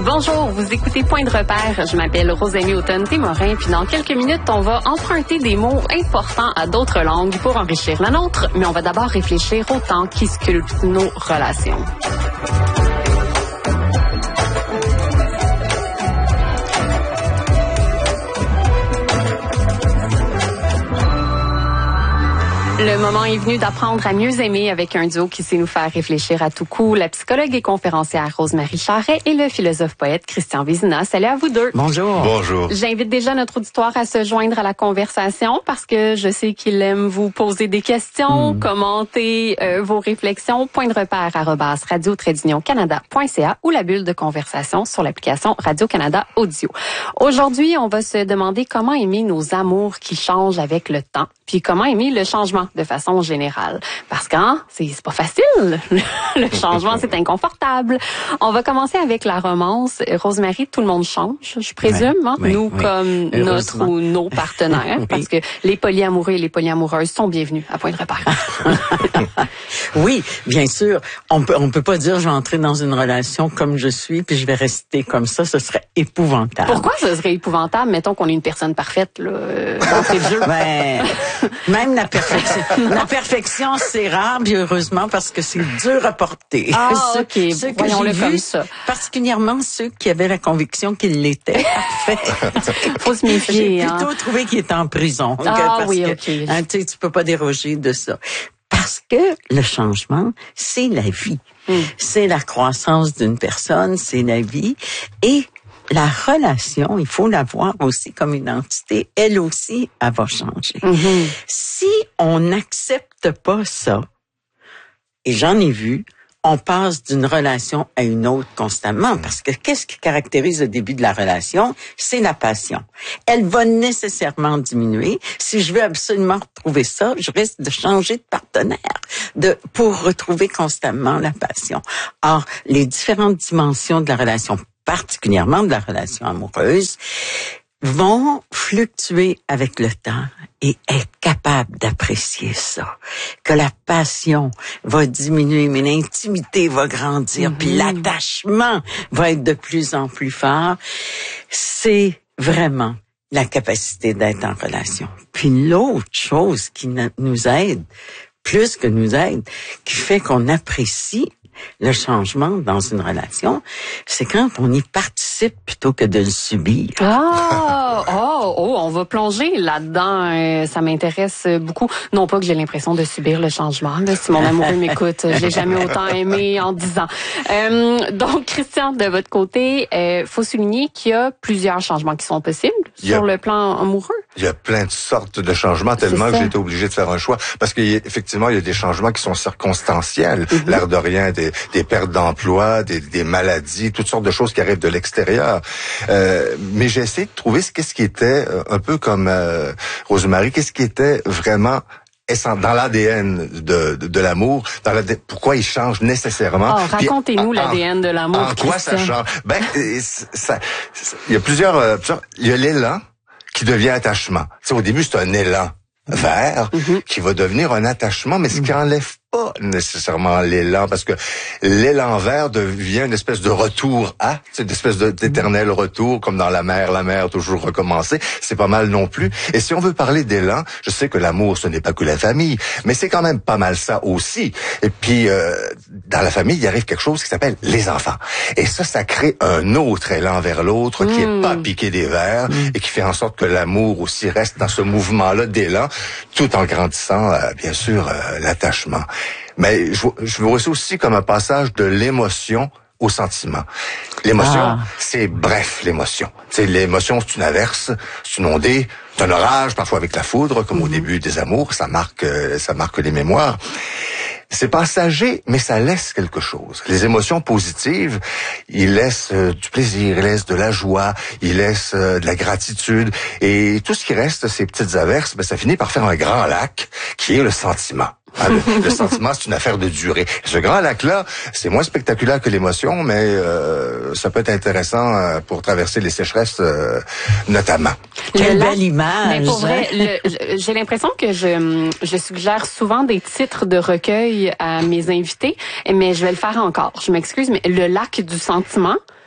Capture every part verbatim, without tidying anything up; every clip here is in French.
Bonjour, vous écoutez Point de repère. Je m'appelle Rosalie Automne-Témorin, puis dans quelques minutes, on va emprunter des mots importants à d'autres langues pour enrichir la nôtre, mais on va d'abord réfléchir au temps qui sculpte nos relations. Le moment est venu d'apprendre à mieux aimer avec un duo qui sait nous faire réfléchir à tout coup, la psychologue et conférencière Rose-Marie Charret et le philosophe-poète Christian Vézina. Salut à vous deux. Bonjour. Bonjour. J'invite déjà notre auditoire à se joindre à la conversation parce que je sais qu'il aime vous poser des questions, mmh. commenter euh, vos réflexions. Point de repère arobase radio trait d'union canada point c a ou la bulle de conversation sur l'application Radio-Canada Audio. Aujourd'hui, on va se demander comment aimer nos amours qui changent avec le temps, puis comment aimer le changement de façon générale. Parce que hein, c'est, c'est pas facile. Le changement, c'est inconfortable. On va commencer avec la romance. Rosemary, tout le monde change, je présume. Oui, hein? Oui, Nous, oui. comme notre ou nos partenaires. Oui. Parce que les polyamoureux et les polyamoureuses sont bienvenus à Point de repère. Oui, bien sûr. On peut, on peut pas dire je vais entrer dans une relation comme je suis puis je vais rester comme ça. Ce serait épouvantable. Pourquoi ce serait épouvantable? Mettons qu'on est une personne parfaite, là, d'entrée de jeu. Ben, même la perfection. La perfection, c'est rare, bien heureusement, parce que c'est dur à porter. Ah, ceux, OK. Ceux que j'ai vus, particulièrement ceux qui avaient la conviction qu'ils l'étaient. Parfait. Faut se méfier. J'ai plutôt hein. trouvé qu'ils étaient en prison. Ah parce oui, que, OK. Hein, tu sais, tu peux pas déroger de ça. Parce que le changement, c'est la vie. Mm. C'est la croissance d'une personne, c'est la vie. Et la relation, il faut la voir aussi comme une entité. Elle aussi, elle va changer. Mm-hmm. Si on n'accepte pas ça, et j'en ai vu, on passe d'une relation à une autre constamment. Parce que qu'est-ce qui caractérise le début de la relation? C'est la passion. Elle va nécessairement diminuer. Si je veux absolument retrouver ça, je risque de changer de partenaire de, pour retrouver constamment la passion. Or, les différentes dimensions de la relation, particulièrement de la relation amoureuse, vont fluctuer avec le temps et être capable d'apprécier ça. Que la passion va diminuer, mais l'intimité va grandir, mm-hmm. puis l'attachement va être de plus en plus fort. C'est vraiment la capacité d'être en relation. Puis l'autre chose qui nous aide, plus que nous aide, qui fait qu'on apprécie le changement dans une relation, c'est quand on y participe plutôt que de le subir. Ah, oh, oh, on va plonger là-dedans. Euh, ça m'intéresse beaucoup. Non pas que j'ai l'impression de subir le changement. Là, si mon amoureux m'écoute, je l'ai jamais autant aimé en dix ans. Euh, donc, Christian, de votre côté, euh, faut souligner qu'il y a plusieurs changements qui sont possibles sur le plan amoureux. Il y a plein de sortes de changements, tellement que j'ai été obligé de faire un choix. Parce qu'effectivement, il y a des changements qui sont circonstanciels. Mm-hmm. L'air de rien, des, des pertes d'emploi, des, des maladies, toutes sortes de choses qui arrivent de l'extérieur. Euh, mais j'ai essayé de trouver qu'est-ce qui était, un peu comme euh, Rosemary, qu'est-ce qui était vraiment dans l'A D N de, de, de l'amour, dans la, pourquoi il change nécessairement. Oh, racontez-nous Puis, l'A D N de l'amour. En quoi ça change? Ben, ça, ça, il y a plusieurs, euh, plusieurs, il y a l'élan qui devient attachement. Tu sais, au début, c'est un élan vers mm-hmm. qui va devenir un attachement, mais ce qui enlève pas nécessairement l'élan, parce que l'élan vert devient une espèce de retour à, c'est une espèce de, d'éternel retour, comme dans la mer, la mer toujours recommencer. C'est pas mal non plus. Et si on veut parler d'élan, je sais que l'amour, ce n'est pas que la famille, mais c'est quand même pas mal ça aussi. Et puis, euh, dans la famille, il arrive quelque chose qui s'appelle les enfants. Et ça, ça crée un autre élan vers l'autre mmh. qui est pas piqué des verres mmh. et qui fait en sorte que l'amour aussi reste dans ce mouvement-là d'élan, tout en grandissant, euh, bien sûr, euh, l'attachement. Mais je, je vois ça aussi comme un passage de l'émotion au sentiment. L'émotion, ah. c'est bref, l'émotion. C'est l'émotion, c'est une averse, c'est une ondée, c'est un orage, parfois avec la foudre, comme mm-hmm. au début des amours, ça marque, ça marque les mémoires. C'est passager, mais ça laisse quelque chose. Les émotions positives, ils laissent euh, du plaisir, ils laissent de la joie, ils laissent euh, de la gratitude. Et tout ce qui reste, ces petites averses, ben, ça finit par faire un grand lac, qui est le sentiment. Hein, le, le sentiment, c'est une affaire de durée. Ce grand lac-là, c'est moins spectaculaire que l'émotion, mais euh, ça peut être intéressant euh, pour traverser les sécheresses, euh, notamment. Quelle belle image! Mais pour vrai, le, j'ai l'impression que je, je suggère souvent des titres de recueil à mes invités, mais je vais le faire encore. Je m'excuse, mais le lac du sentiment,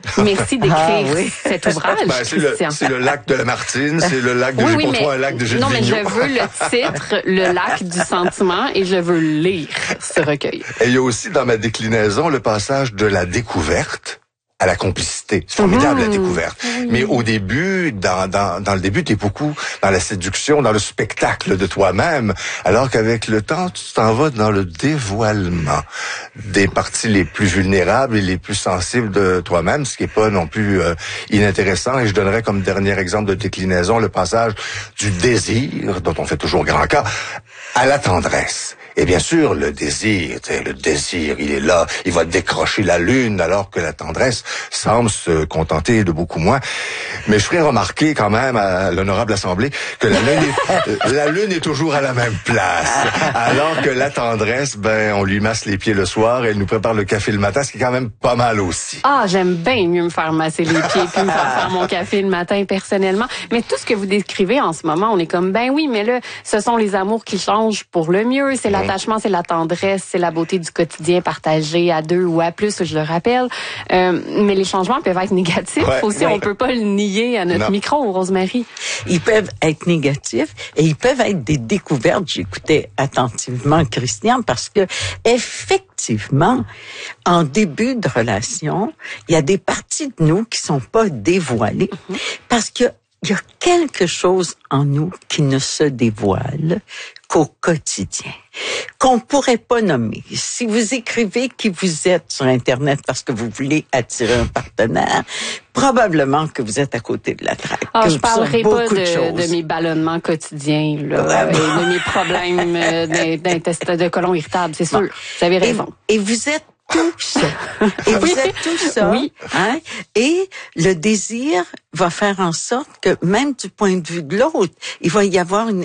Merci d'écrire Ah, oui. cet ouvrage, Ben, c'est, le, Christian. c'est le lac de la Martine, c'est le lac de Oui, j'ai oui, pour mais, toi un lac de Gilles non, mais je Vigneault. veux le titre, le lac du sentiment, et je veux lire ce recueil. Et il y a aussi dans ma déclinaison le passage de la découverte à la complicité. C'est formidable, Mmh. la découverte. Oui. Mais au début, dans, dans, dans le début, t'es beaucoup dans la séduction, dans le spectacle de toi-même, alors qu'avec le temps, tu t'en vas dans le dévoilement des parties les plus vulnérables et les plus sensibles de toi-même, ce qui est pas non plus euh, inintéressant. Et je donnerais comme dernier exemple de déclinaison le passage du désir, dont on fait toujours grand cas, à la tendresse. Et bien sûr, le désir, le désir, il est là, il va décrocher la lune, alors que la tendresse semble se contenter de beaucoup moins. Mais je ferai remarquer quand même à l'honorable assemblée que la lune est, la lune est toujours à la même place, alors que la tendresse, ben, on lui masse les pieds le soir et elle nous prépare le café le matin, ce qui est quand même pas mal aussi. Ah, j'aime bien mieux me faire masser les pieds puis me faire faire mon café le matin personnellement. Mais tout ce que vous décrivez en ce moment, on est comme, ben oui, mais là, ce sont les amours qui changent pour le mieux. C'est l'attachement, c'est la tendresse, c'est la beauté du quotidien partagé à deux ou à plus, je le rappelle. Euh, mais les changements peuvent être négatifs Ouais, aussi. ouais. On peut pas le nier à notre Non. micro, Rosemary. Ils peuvent être négatifs et ils peuvent être des découvertes. J'écoutais attentivement Christian parce que effectivement, en début de relation, il y a des parties de nous qui sont pas dévoilées mm-hmm. parce que il y a quelque chose en nous qui ne se dévoile qu'au quotidien, qu'on pourrait pas nommer. Si vous écrivez qui vous êtes sur Internet parce que vous voulez attirer un partenaire, probablement que vous êtes à côté de la traque. Ah, je parlerai pas de, de, de mes ballonnements quotidiens, là, Ouais, et de mes problèmes euh, d'intestin, de colon irritable, c'est sûr. Vous avez raison. Et, et vous êtes tout ça. Et vous Oui. êtes tout ça. Oui. Hein? Et le désir va faire en sorte que même du point de vue de l'autre, il va y avoir une,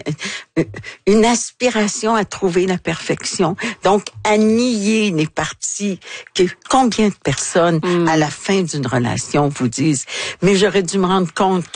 une aspiration à trouver la perfection. Donc, à nier les parties que combien de personnes, mm. à la fin d'une relation, vous disent, mais j'aurais dû me rendre compte